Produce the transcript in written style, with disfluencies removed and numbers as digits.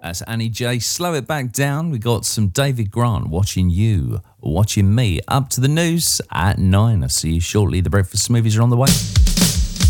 That's Annie J. Slow it back down. We got some David Grant, Watching You, Watching Me. Up to the news at 9. I'll see you shortly. The Breakfast Smoothies are on the way.